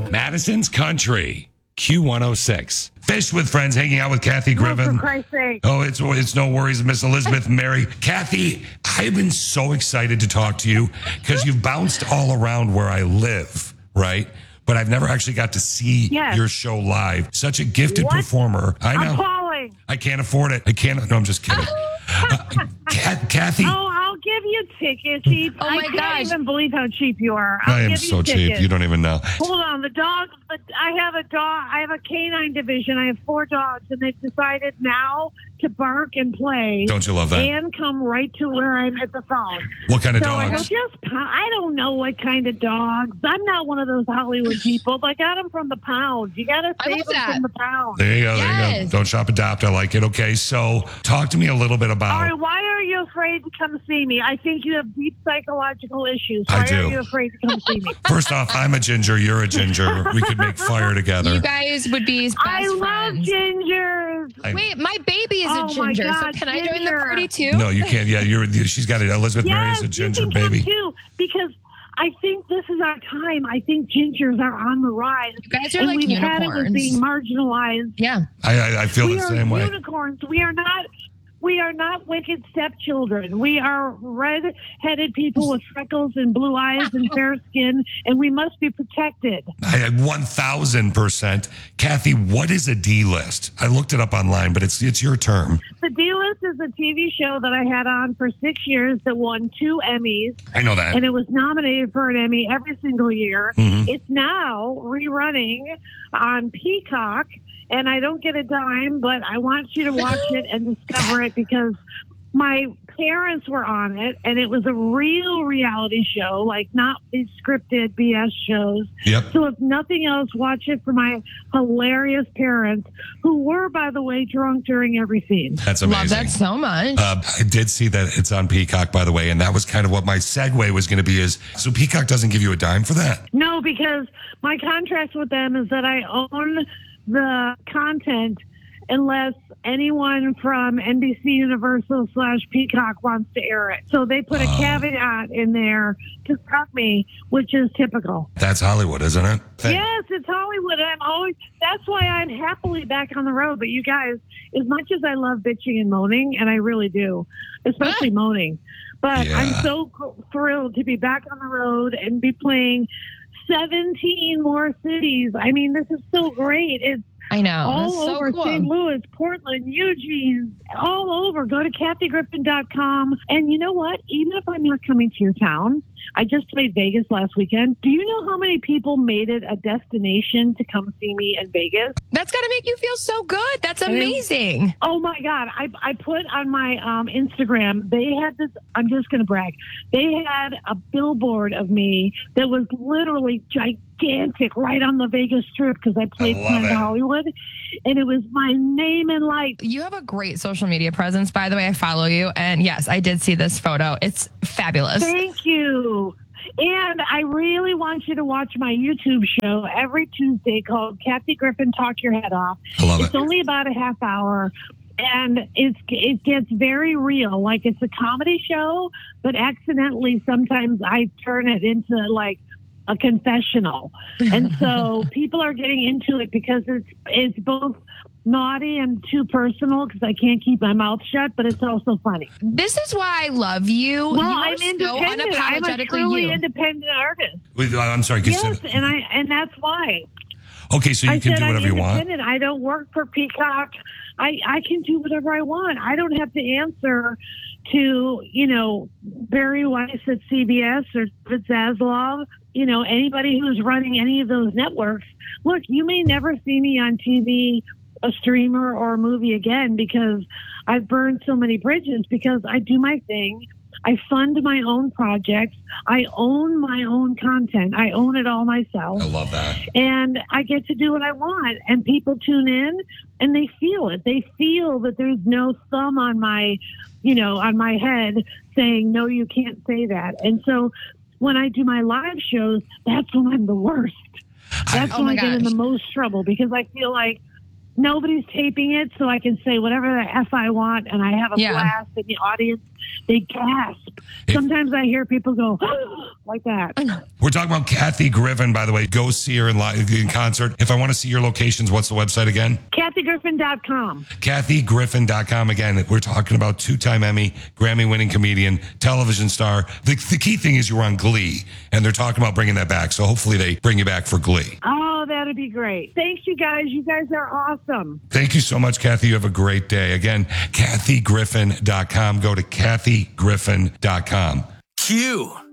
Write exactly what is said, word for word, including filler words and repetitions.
Madison's Country, Q one oh six. Fish with Friends, hanging out with Kathy Griffin. Oh, for Christ's sake. Oh, it's, it's no worries, Miss Elizabeth Mary. Kathy, I've been so excited to talk to you because you've bounced all around where I live, right? But I've never actually got to see Yes. your show live. Such a gifted What? performer. I know. I'm calling. I can't afford it. I can't. No, I'm just kidding. Uh, Ka- Kathy. Oh, I'll give you tickets. Cheap. Oh, I my can't gosh. even believe how cheap you are. I'll I am give so you cheap. tickets. You don't even know. Hold on, the dogs. But I have a dog. I have a canine division. I have four dogs, and they've decided now to bark and play. Don't you love that? And come right to where I'm at the phone. What kind of So I go, dogs? just po- I don't know what kind of dogs. I'm not one of those Hollywood people. But I got them from the pound. You got to I save love them that. from the pound. There you go. There you Yes. go. Don't shop, adopt. I like it. Okay, so talk to me a little bit All about. right, why are you afraid to come see me? I think you have deep psychological issues. I Why do. are you afraid to come see me? First off, I'm a ginger. You're a ginger. We could make fire together. You guys would be best I love friends. gingers. I- Wait, my baby is Oh, a my ginger, God, so can I join the ginger. party too? No, you can't. Yeah, you're. She's got it. Elizabeth Mary is Yes, a ginger you can baby. come too, because I think this is our time. I think gingers are on the rise. You guys are and like we've had it with unicorns. being marginalized. Yeah. I, I, I feel We the are same way. unicorns. We are not. We are not wicked stepchildren. We are red-headed people with freckles and blue eyes and fair skin, and we must be protected. I had one thousand percent. Kathy, what is a D list? I looked it up online, but it's it's your term. The D-List is a T V show that I had on for six years that won two Emmys, I know that. and it was nominated for an Emmy every single year. Mhm. It's now rerunning on Peacock, and I don't get a dime, but I want you to watch it and discover it because my parents were on it, and it was a real reality show, like not these scripted B S shows. Yep. So if nothing else, watch it for my hilarious parents, who were, by the way, drunk during every scene. That's amazing. Love that so much. Uh, I did see that it's on Peacock, by the way, and that was kind of what my segue was going to be. Is so Peacock doesn't give you a dime for that? No, because my contract with them is that I own the content unless anyone from N B C Universal slash Peacock wants to air it. So they put a caveat in there to stop me, which is typical. That's Hollywood, isn't it? Thank- Yes, it's Hollywood. I'm always, that's why I'm happily back on the road. But you guys, as much as I love bitching and moaning, and I really do, especially moaning, but Yeah. I'm so thrilled to be back on the road and be playing seventeen more cities. I mean, this is so great. It's I know. all That's so over cool. Saint Louis, Portland, Eugene, all over. Go to Kathy Griffin dot com. And you know what? Even if I'm not coming to your town, I just played Vegas last weekend. Do you know how many people made it a destination to come see me in Vegas? That's got to make you feel so good. That's mean- amazing. Oh my God. I, I put on my um, Instagram, they had this, I'm just going to brag. They had a billboard of me that was literally gigantic right on the Vegas Strip because I played I love Planet it. Hollywood. And it was my name and light. You have a great social media presence, by the way. I follow you. And yes, I did see this photo. It's fabulous. Thank you. And I really want you to watch my YouTube show every Tuesday called Kathy Griffin Talk Your Head Off. I love It's it. only about a half hour. And it's it gets very real. Like it's a comedy show, but accidentally sometimes I turn it into like a confessional. And so people are getting into it because it's it's both naughty and too personal because I can't keep my mouth shut, but it's also funny. This is why I love you. Well, you are I'm so independent. I'm a unapologetically truly you. independent artist. Wait, I'm sorry. Consider- Yes, and I and that's why. Okay, so you I can said do I'm whatever you want. independent. I don't work for Peacock. I, I can do whatever I want. I don't have to answer to, you know, Barry Weiss at C B S or David Zaslav, you know, anybody who's running any of those networks. Look, you may never see me on T V, a streamer or a movie again because I've burned so many bridges because I do my thing. I fund my own projects. I own my own content. I own it all myself. I love that. And I get to do what I want. And people tune in and they feel it. They feel that there's no thumb on my, you know, on my head saying, no, you can't say that. And so when I do my live shows, that's when I'm the worst. That's Oh when my I get in gosh. the most trouble because I feel like nobody's taping it, so I can say whatever the F I want, and I have a Yeah. blast, and the audience, they gasp. If- Sometimes I hear people go, like that. We're talking about Kathy Griffin, by the way. Go see her in, live, in concert. If I want to see your locations, what's the website again? Kathy Griffin dot com. Kathy Griffin dot com. Again, we're talking about two-time Emmy, Grammy-winning comedian, television star. The, the key thing is you were on Glee, and they're talking about bringing that back. So hopefully they bring you back for Glee. Oh, that'd be great. Thanks, you guys. You guys are awesome. Thank you so much, Kathy. You have a great day. Again, Kathy Griffin dot com. Go to Kathy Griffin dot com. Q.